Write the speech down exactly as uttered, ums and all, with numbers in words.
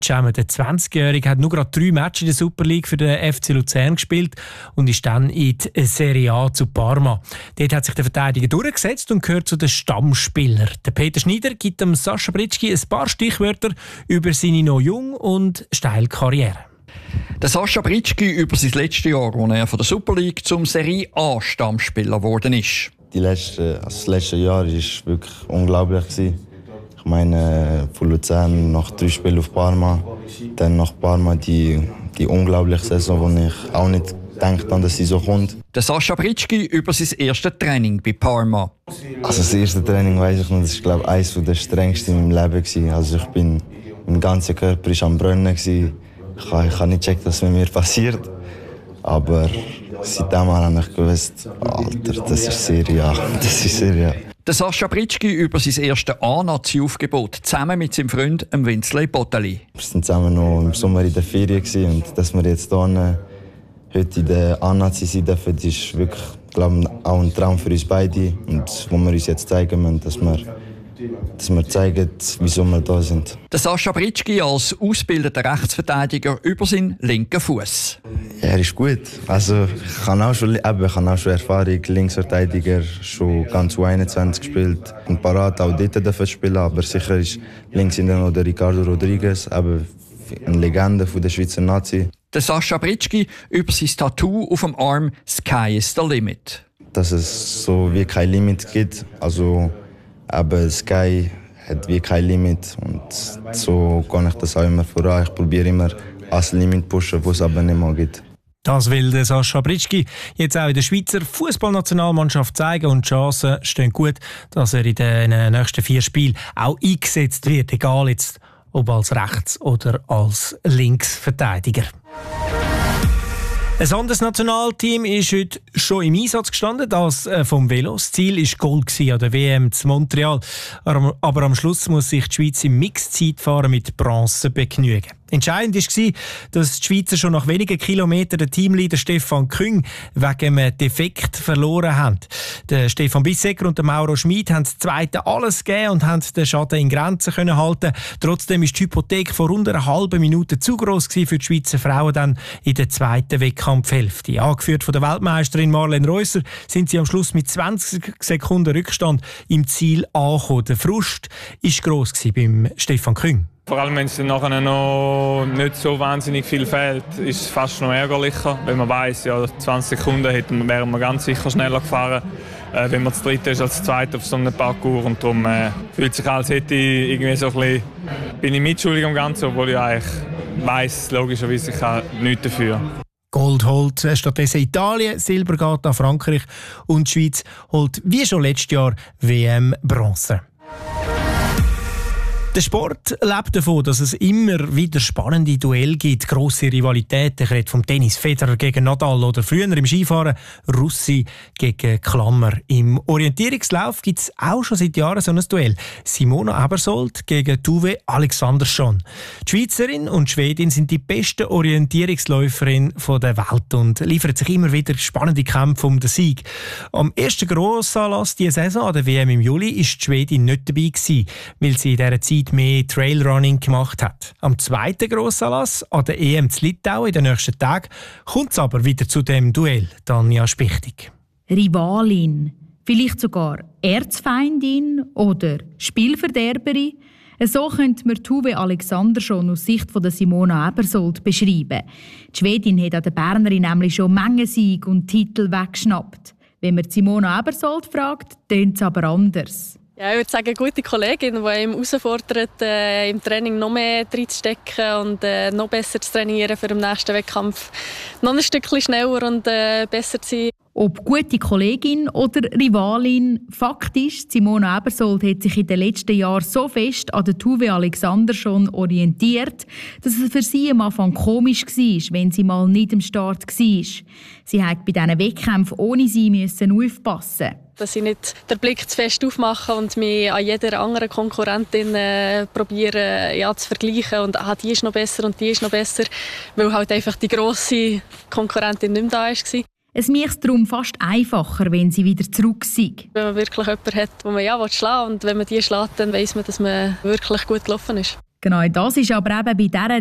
Cem, der zwanzigjährige, hat nur gerade drei Matches in der Super League für den F C Luzern gespielt und ist dann in die Serie A zu Parma. Dort hat sich der Verteidiger durchgesetzt und gehört zu den Stammspielern. Der Peter Schneider gibt dem Sascha Britschgi ein paar Stichwörter über seine noch jung und steile Karriere. Der Sascha Britschgi über sein letztes Jahr, als er von der Super League zum Serie A Stammspieler geworden ist. Die letzte, also das letzte Jahr war wirklich unglaublich. Ich meine, von Luzern nach drei Spielen auf Parma, dann nach Parma die, die unglaubliche Saison, wo ich auch nicht gedacht habe, dass sie so kommt. Der Sascha Britschgi über sein erstes Training bei Parma. Also das erste Training weiss ich noch, das war glaube ich eines der strengsten in meinem Leben. Also ich bin, mein ganzer Körper war am Brennen. Ich habe, ich habe nicht gecheckt, was mit mir passiert. Aber seitdem habe ich gewusst, Alter, das ist Serie A. Das ist Serie A. Der Sascha Britschgi über sein erstes A-Nazi-Aufgebot zusammen mit seinem Freund Winsley Botteli. Wir waren zusammen noch im Sommer in der Ferien und dass wir jetzt hier heute in der A-Nazi sein dürfen, ist wirklich, glaube ich, auch ein Traum für uns beide. Und wo wir uns jetzt zeigen müssen, dass wir, dass wir zeigen, wieso wir da sind. Der Sascha Britschgi als ausgebildeter Rechtsverteidiger über seinen linken Fuß. Ja, er ist gut. Also, ich habe auch schon, eben, ich habe auch schon Erfahrung, Linksverteidiger, schon ganz U einundzwanzig gespielt. Und parat auch dort dürfen spielen, aber sicher ist links hinten noch der Ricardo Rodriguez, eben eine Legende von der Schweizer Nazi. Der Sascha Britschgi über sein Tattoo auf dem Arm «Sky is the limit». Dass es so wie kein Limit gibt. Also, aber Sky hat wie kein Limit. Und so kann ich das auch immer voran. Ich probiere immer als Limit pushen, wo es aber nicht mehr gibt. Das will der Sascha Britschgi jetzt auch in der Schweizer Fußballnationalmannschaft zeigen und die Chancen stehen gut, dass er in den nächsten vier Spielen auch eingesetzt wird, egal jetzt ob als Rechts- oder als Linksverteidiger. Ein anderes Nationalteam ist heute schon im Einsatz gestanden, das vom Velo. Das Ziel war Gold an der W M in Montreal. Aber am Schluss muss sich die Schweiz im Mixed-Zeitfahren mit Bronze begnügen. Entscheidend war, dass die Schweizer schon nach wenigen Kilometern den Teamleader Stefan Küng wegen einem Defekt verloren haben. Der Stefan Bissecker und der Mauro Schmid haben das Zweite alles gegeben und haben den Schaden in Grenzen können halten. Trotzdem ist die Hypothek vor rund einer halben Minute zu gross für die Schweizer Frauen dann in der zweiten Wettkampfhälfte. Angeführt von der Weltmeisterin Marlene Reusser sind sie am Schluss mit zwanzig Sekunden Rückstand im Ziel angekommen. Der Frust war gross beim Stefan Küng. Vor allem, wenn es dann nachher noch nicht so wahnsinnig viel fehlt, ist es fast noch ärgerlicher. Wenn man weiss, ja, zwanzig Sekunden hätten, wären wir ganz sicher schneller gefahren, äh, wenn man das Dritte ist als das Zweite auf so einem Parcours. Und darum äh, fühlt sich als hätte ich irgendwie so ein bisschen, bin ich mitschuldig am Ganzen, obwohl ich eigentlich weiss, logischerweise, ich kann nichts dafür. Gold holt stattdessen Italien, Silber geht an Frankreich und die Schweiz holt wie schon letztes Jahr W M Bronze. Der Sport lebt davon, dass es immer wieder spannende Duelle gibt, grosse Rivalitäten. Ich rede vom Tennis, Federer gegen Nadal oder früher im Skifahren Russi gegen Klammer. Im Orientierungslauf gibt es auch schon seit Jahren so ein Duell. Simona Ebersold gegen Tuve Alexandersson. Die Schweizerin und die Schwedin sind die besten Orientierungsläuferinnen der Welt und liefern sich immer wieder spannende Kämpfe um den Sieg. Am ersten Grossanlass dieser Saison an der W M im Juli war die Schwedin nicht dabei gewesen, weil sie in dieser Zeit mehr Trailrunning gemacht hat. Am zweiten Grossanlass an der E M zu Litauen in den nächsten Tagen kommt es aber wieder zu dem Duell. Tanja Spichtig. Rivalin, vielleicht sogar Erzfeindin oder Spielverderberin. So könnte man Tuve Alexandersson aus Sicht von Simona Ebersold beschreiben. Die Schwedin hat an der Bernerin nämlich schon Menge Sieg und Titel weggeschnappt. Wenn man Simona Ebersold fragt, tönt es aber anders. Ja, ich würde sagen, eine gute Kollegin, die ihm herausfordert, äh, im Training noch mehr reinzustecken und äh, noch besser zu trainieren für den nächsten Wettkampf. Noch ein Stückchen schneller und äh, besser zu sein. Ob gute Kollegin oder Rivalin, Fakt ist, Simona Ebersold hat sich in den letzten Jahren so fest an der Tuve Alexandersson orientiert, dass es für sie am Anfang komisch war, wenn sie mal nicht am Start war. Sie musste bei diesen Wettkämpfen ohne sie aufpassen. Dass ich nicht den Blick zu fest aufmache und mich an jeder anderen Konkurrentin äh, probiere ja, zu vergleichen. Und ah, die ist noch besser und die ist noch besser, weil halt einfach die grosse Konkurrentin nicht mehr da war. Es macht es darum fast einfacher, wenn sie wieder zurück sind. Wenn man wirklich jemanden hat, den man ja schlagen will, und wenn man die schlägt, dann weiss man, dass man wirklich gut gelaufen ist. Genau, das ist aber eben bei dieser